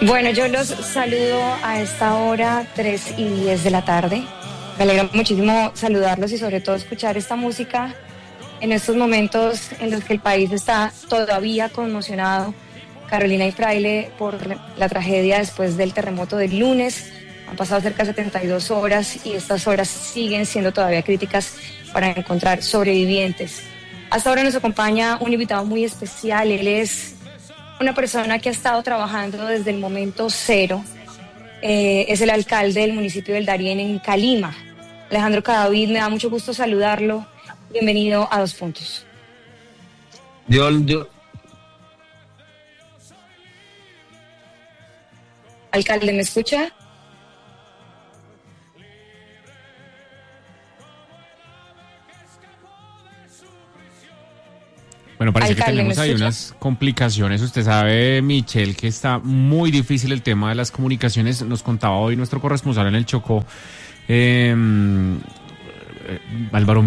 Bueno, yo los saludo a esta hora, 3:10 de la tarde. Me alegra muchísimo saludarlos y sobre todo escuchar esta música en estos momentos en los que el país está todavía conmocionado. Carolina y Fraile, por la tragedia después del terremoto del lunes. Han pasado cerca de 72 horas y estas horas siguen siendo todavía críticas para encontrar sobrevivientes. Hasta ahora nos acompaña un invitado muy especial. Él es una persona que ha estado trabajando desde el momento cero. Es el alcalde del municipio del Darién en Calima. Alejandro Cadavid, me da mucho gusto saludarlo. Bienvenido a Dos Puntos. Alcalde, ¿me escucha? Bueno, parece Alcalde, que tenemos ahí unas complicaciones. Usted sabe, Michelle, que está muy difícil el tema de las comunicaciones. Nos contaba hoy nuestro corresponsal en el Chocó, Jair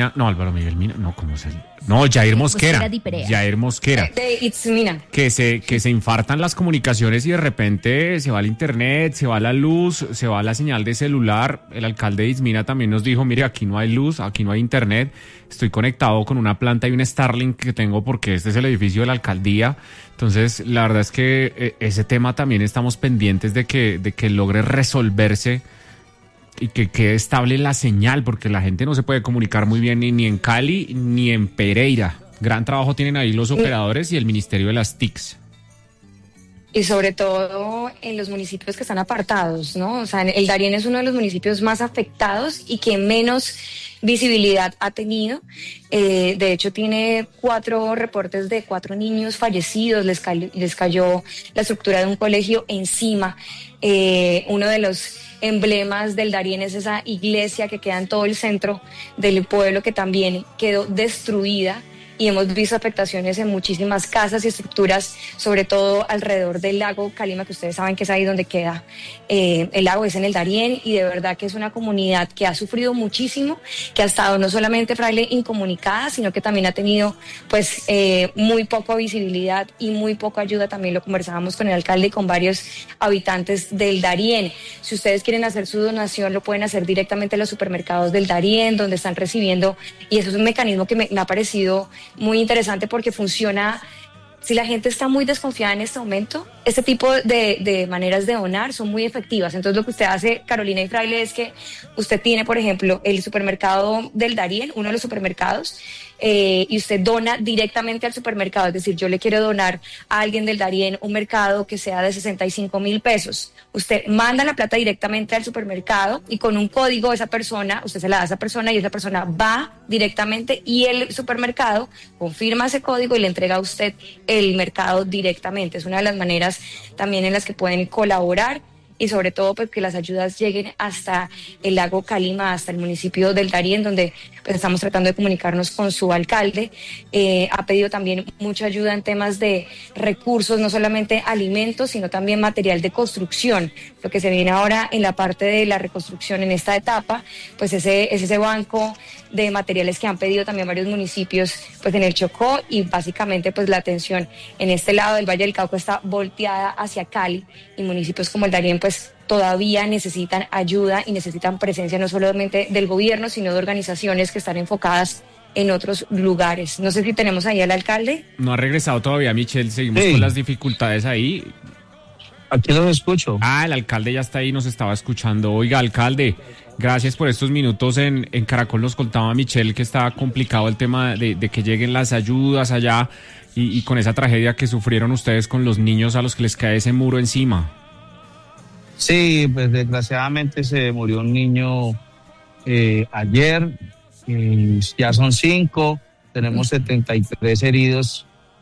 Mosquera. Que se infartan las comunicaciones y de repente se va el internet, se va la luz, se va la señal de celular. El alcalde de Izmina también nos dijo, mire, aquí no hay luz, aquí no hay internet. Estoy conectado con una planta y un Starlink que tengo porque este es el edificio de la alcaldía. Entonces, la verdad es que ese tema también estamos pendientes de que logre resolverse y que quede estable la señal, porque la gente no se puede comunicar muy bien ni en Cali ni en Pereira. Gran trabajo tienen ahí los operadores y el Ministerio de las TICs. Y sobre todo en los municipios que están apartados, ¿no? O sea, el Darién es uno de los municipios más afectados y que menos visibilidad ha tenido. De hecho, tiene 4 reportes de 4 niños fallecidos. Les cayó la estructura de un colegio encima. Uno de los emblemas del Darién es esa iglesia que queda en todo el centro del pueblo, que también quedó destruida. Y hemos visto afectaciones en muchísimas casas y estructuras, sobre todo alrededor del lago Calima, que ustedes saben que es ahí donde queda el lago, es en el Darién, y de verdad que es una comunidad que ha sufrido muchísimo, que ha estado no solamente, Fraile, incomunicada, sino que también ha tenido pues muy poca visibilidad y muy poca ayuda. También lo conversábamos con el alcalde y con varios habitantes del Darién. Si ustedes quieren hacer su donación, lo pueden hacer directamente en los supermercados del Darién, donde están recibiendo, y eso es un mecanismo que me ha parecido muy interesante porque funciona. Si la gente está muy desconfiada en este momento, este tipo de maneras de donar son muy efectivas. Entonces lo que usted hace, Carolina y Fraile, es que usted tiene, por ejemplo, el supermercado del Darién, uno de los supermercados, y usted dona directamente al supermercado. Es decir, yo le quiero donar a alguien del Darién un mercado que sea de 65,000 pesos. Usted manda la plata directamente al supermercado y con un código esa persona, usted se la da a esa persona y esa persona va directamente y el supermercado confirma ese código y le entrega a usted el mercado directamente. Es una de las maneras también en las que pueden colaborar y sobre todo pues que las ayudas lleguen hasta el lago Calima, hasta el municipio del Darién, donde pues estamos tratando de comunicarnos con su alcalde. Ha pedido también mucha ayuda en temas de recursos, no solamente alimentos, sino también material de construcción. Lo que se viene ahora en la parte de la reconstrucción en esta etapa, pues es ese banco de materiales que han pedido también varios municipios pues en el Chocó, y básicamente pues la atención en este lado del Valle del Cauca está volteada hacia Cali, y municipios como el Darién pues todavía necesitan ayuda y necesitan presencia no solamente del gobierno, sino de organizaciones que están enfocadas en otros lugares. No sé si tenemos ahí al alcalde. No ha regresado todavía, Michelle, seguimos con las dificultades ahí. Aquí los escucho. El alcalde ya está ahí, nos estaba escuchando. Oiga, alcalde, gracias por estos minutos en Caracol. Nos contaba Michelle que estaba complicado el tema de que lleguen las ayudas allá y con esa tragedia que sufrieron ustedes con los niños a los que les cae ese muro encima. Sí, pues desgraciadamente se murió un niño ayer, ya son 5, tenemos 73 heridos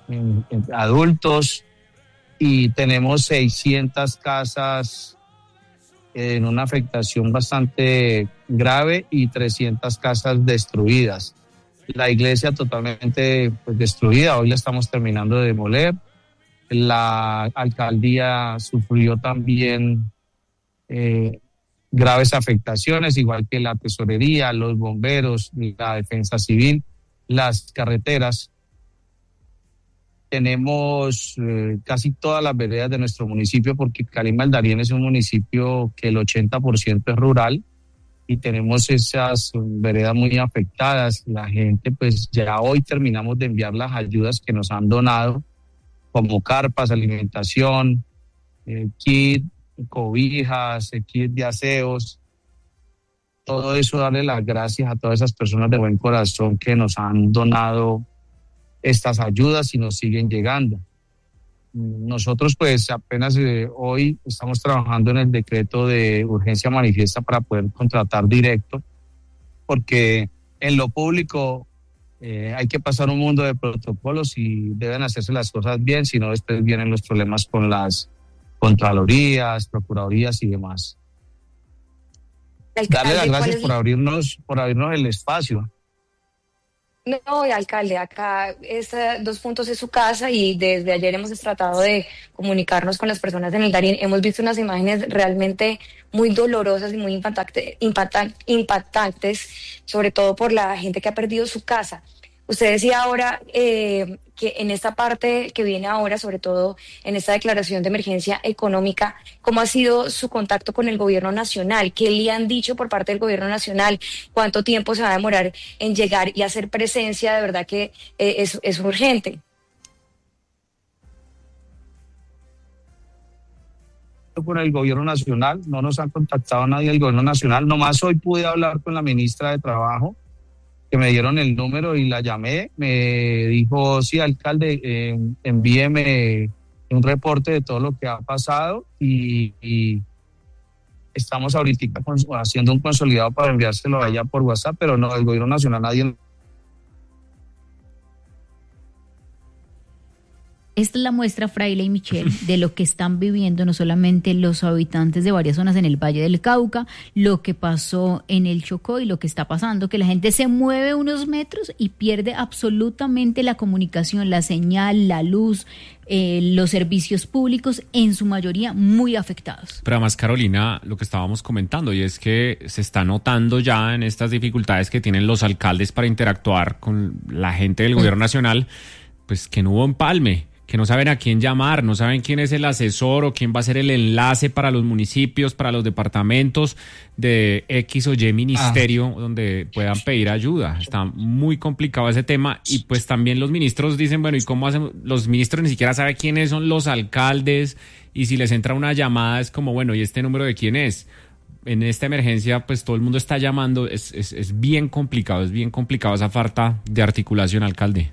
adultos y tenemos 600 casas en una afectación bastante grave y 300 casas destruidas. La iglesia totalmente pues, destruida, hoy la estamos terminando de demoler. La alcaldía sufrió también graves afectaciones, igual que la tesorería, los bomberos, la defensa civil, las carreteras. tenemos casi todas las veredas de nuestro municipio, porque Calima del Darién es un municipio que el 80% es rural y tenemos esas veredas muy afectadas. La gente, pues ya hoy terminamos de enviar las ayudas que nos han donado, como carpas, alimentación, kit, cobijas, kit de aseos. Todo eso, darle las gracias a todas esas personas de buen corazón que nos han donado estas ayudas y nos siguen llegando. Nosotros pues apenas hoy estamos trabajando en el decreto de urgencia manifiesta para poder contratar directo, porque en lo público hay que pasar un mundo de protocolos y deben hacerse las cosas bien, si no después vienen los problemas con las contralorías, procuradurías y demás. Darle las gracias por abrirnos el espacio. No, alcalde, acá dos puntos es su casa y desde ayer hemos tratado de comunicarnos con las personas en el Darién. Hemos visto unas imágenes realmente muy dolorosas y muy impactantes, sobre todo por la gente que ha perdido su casa. Usted decía ahora que en esta parte que viene ahora, sobre todo en esta declaración de emergencia económica, ¿cómo ha sido su contacto con el gobierno nacional? ¿Qué le han dicho por parte del gobierno nacional? ¿Cuánto tiempo se va a demorar en llegar y hacer presencia? De verdad que es urgente. Con el gobierno nacional, no nos ha contactado nadie del gobierno nacional. Nomás hoy pude hablar con la ministra de Trabajo, que me dieron el número y la llamé. Me dijo, sí, alcalde, envíeme un reporte de todo lo que ha pasado y estamos ahorita haciendo un consolidado para enviárselo a ella por WhatsApp, pero no, del gobierno nacional nadie. Esta es la muestra, Fraile y Michelle, de lo que están viviendo no solamente los habitantes de varias zonas en el Valle del Cauca, lo que pasó en el Chocó y lo que está pasando, que la gente se mueve unos metros y pierde absolutamente la comunicación, la señal, la luz, los servicios públicos, en su mayoría muy afectados. Pero además, Carolina, lo que estábamos comentando, y es que se está notando ya en estas dificultades que tienen los alcaldes para interactuar con la gente del gobierno nacional, pues que no hubo empalme, que no saben a quién llamar, no saben quién es el asesor o quién va a ser el enlace para los municipios, para los departamentos de X o Y ministerio donde puedan pedir ayuda. Está muy complicado ese tema y pues también los ministros dicen, bueno, ¿y cómo hacen? Los ministros ni siquiera saben quiénes son los alcaldes y si les entra una llamada es como, bueno, ¿y este número de quién es? En esta emergencia pues todo el mundo está llamando, es bien complicado esa falta de articulación, alcalde.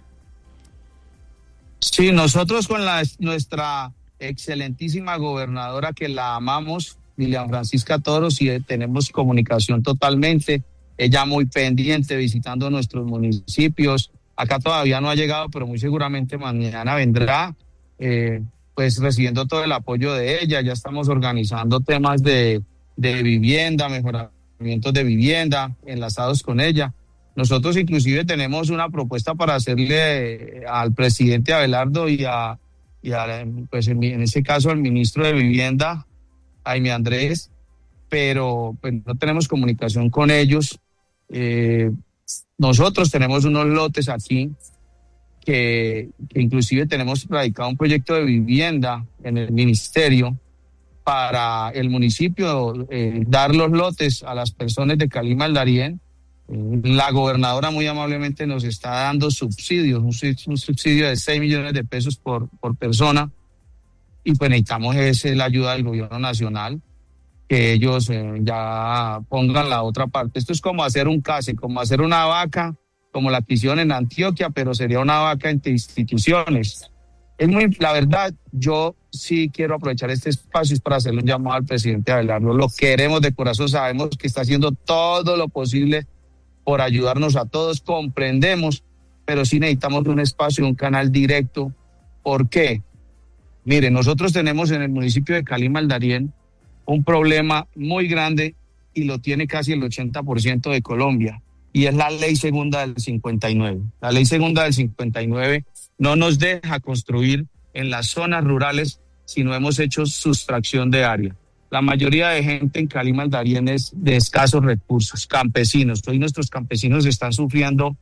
Sí, nosotros con nuestra excelentísima gobernadora, que la amamos, Lilian Francisca Toros, y tenemos comunicación totalmente. Ella muy pendiente, visitando nuestros municipios. Acá todavía no ha llegado, pero muy seguramente mañana vendrá, pues recibiendo todo el apoyo de ella. Ya estamos organizando temas de vivienda, mejoramientos de vivienda, enlazados con ella. Nosotros inclusive tenemos una propuesta para hacerle al presidente Abelardo y pues en ese caso al ministro de Vivienda, Jaime Andrés, pero pues no tenemos comunicación con ellos. Nosotros tenemos unos lotes aquí que inclusive tenemos radicado un proyecto de vivienda en el ministerio para el municipio, dar los lotes a las personas de Calima del Darién. La gobernadora muy amablemente nos está dando subsidios, un subsidio de 6 millones de pesos por persona, y pues necesitamos la ayuda del gobierno nacional, que ellos ya pongan la otra parte. Esto es como hacer un case, como hacer una vaca, como la que hicieron en Antioquia, pero sería una vaca entre instituciones. La verdad, yo sí quiero aprovechar este espacio para hacerle un llamado al presidente Abelardo. Lo queremos de corazón, sabemos que está haciendo todo lo posible por ayudarnos a todos, comprendemos, pero sí necesitamos un espacio, un canal directo. ¿Por qué? Mire, nosotros tenemos en el municipio de Calima del Darién un problema muy grande y lo tiene casi el 80% de Colombia, y es la ley segunda del 59. La ley segunda del 59 no nos deja construir en las zonas rurales si no hemos hecho sustracción de área. La mayoría de gente en Calima del Darién es de escasos recursos, campesinos. Hoy nuestros campesinos están sufriendo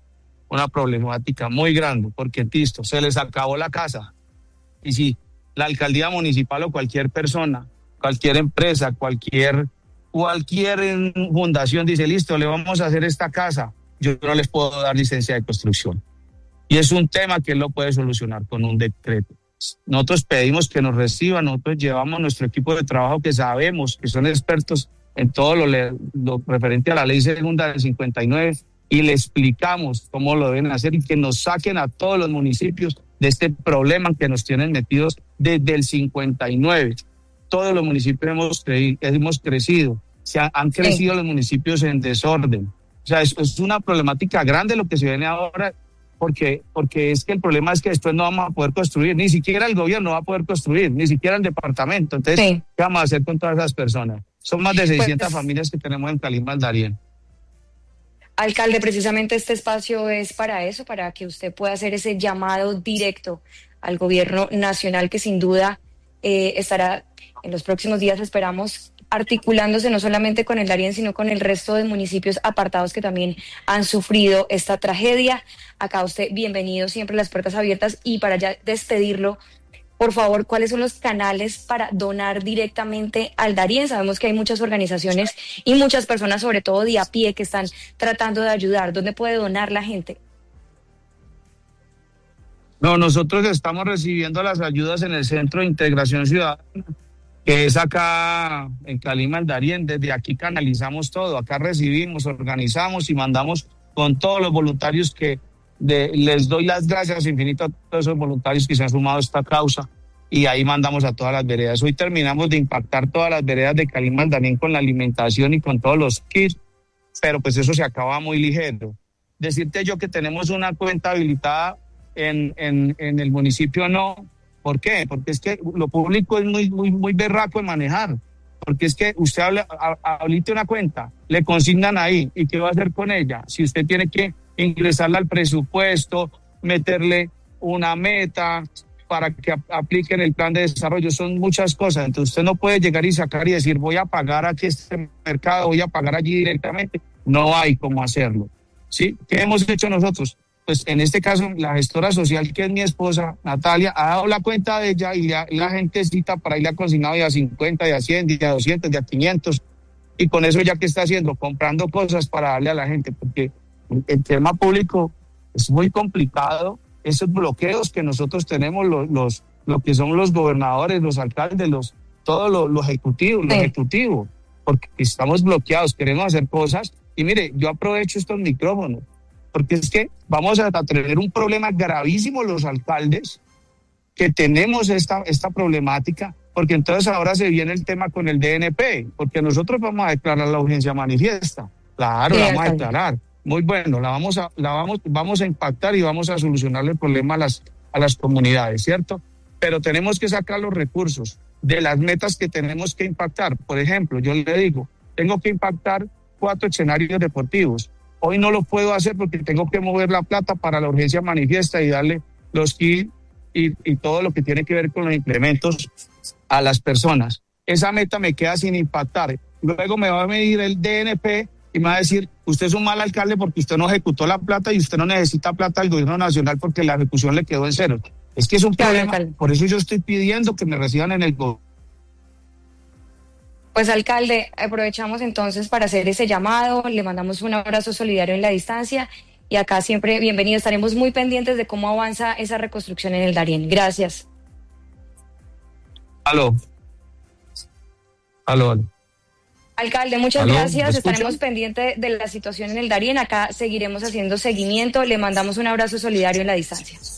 una problemática muy grande, porque listo, se les acabó la casa. Y si la alcaldía municipal o cualquier persona, cualquier empresa, cualquier fundación dice, listo, le vamos a hacer esta casa, yo no les puedo dar licencia de construcción. Y es un tema que él lo puede solucionar con un decreto. Nosotros pedimos que nos reciban, nosotros llevamos nuestro equipo de trabajo que sabemos que son expertos en todo lo referente a la ley segunda del 59 y le explicamos cómo lo deben hacer y que nos saquen a todos los municipios de este problema que nos tienen metidos desde el 59. Todos los municipios hemos crecido, han crecido los municipios en desorden. O sea, es una problemática grande lo que se viene ahora, porque es que el problema es que después no vamos a poder construir, ni siquiera el gobierno va a poder construir, ni siquiera el departamento. Entonces, ¿qué vamos a hacer con todas esas personas? Son más de 600 familias que tenemos en Calima, el Darién. Alcalde, precisamente este espacio es para eso, para que usted pueda hacer ese llamado directo al gobierno nacional que sin duda estará en los próximos días, esperamos, articulándose no solamente con el Darién, sino con el resto de municipios apartados que también han sufrido esta tragedia. Acá usted, bienvenido, siempre las puertas abiertas. Y para ya despedirlo, por favor, ¿cuáles son los canales para donar directamente al Darién? Sabemos que hay muchas organizaciones y muchas personas, sobre todo de a pie, que están tratando de ayudar. ¿Dónde puede donar la gente? No, nosotros estamos recibiendo las ayudas en el Centro de Integración Ciudadana, que es acá en Calima, el Darién. Desde aquí canalizamos todo, acá recibimos, organizamos y mandamos con todos los voluntarios les doy las gracias infinitas a todos esos voluntarios que se han sumado a esta causa, y ahí mandamos a todas las veredas. Hoy terminamos de impactar todas las veredas de Calima, el Darién, con la alimentación y con todos los kits, pero pues eso se acaba muy ligero. Decirte yo que tenemos una cuenta habilitada en el municipio, no. ¿Por qué? Porque es que lo público es muy berraco de manejar. Porque es que usted habilite una cuenta, le consignan ahí, ¿y qué va a hacer con ella? Si usted tiene que ingresarla al presupuesto, meterle una meta para que apliquen el plan de desarrollo, son muchas cosas. Entonces usted no puede llegar y sacar y decir, voy a pagar aquí este mercado, voy a pagar allí directamente. No hay cómo hacerlo, ¿sí? ¿Qué hemos hecho nosotros? Pues en este caso, la gestora social, que es mi esposa, Natalia, ha dado la cuenta de ella y la gente cita para irle a consignado de a 50, de a 100, de a 200, de a 500. Y con eso ya que está haciendo, comprando cosas para darle a la gente, porque el tema público es muy complicado. Esos bloqueos que nosotros tenemos, lo que son los gobernadores, los alcaldes, todo lo ejecutivo, porque estamos bloqueados, queremos hacer cosas. Y mire, yo aprovecho estos micrófonos, porque es que vamos a tener un problema gravísimo los alcaldes que tenemos esta problemática, porque entonces ahora se viene el tema con el DNP, porque nosotros vamos a declarar la urgencia manifiesta. Claro, la vamos a declarar. Muy bueno, vamos a impactar y vamos a solucionarle el problema a las comunidades, ¿cierto? Pero tenemos que sacar los recursos de las metas que tenemos que impactar. Por ejemplo, yo le digo, tengo que impactar 4 escenarios deportivos. Hoy no lo puedo hacer porque tengo que mover la plata para la urgencia manifiesta y darle los kits y todo lo que tiene que ver con los implementos a las personas. Esa meta me queda sin impactar. Luego me va a medir el DNP y me va a decir, usted es un mal alcalde porque usted no ejecutó la plata y usted no necesita plata del gobierno nacional porque la ejecución le quedó en cero. Es que es un problema, por eso yo estoy pidiendo que me reciban en el gobierno. Pues alcalde, aprovechamos entonces para hacer ese llamado, le mandamos un abrazo solidario en la distancia y acá siempre bienvenido, estaremos muy pendientes de cómo avanza esa reconstrucción en el Darién. Gracias. Aló. Alcalde, muchas gracias, estaremos pendientes de la situación en el Darién, acá seguiremos haciendo seguimiento, le mandamos un abrazo solidario en la distancia.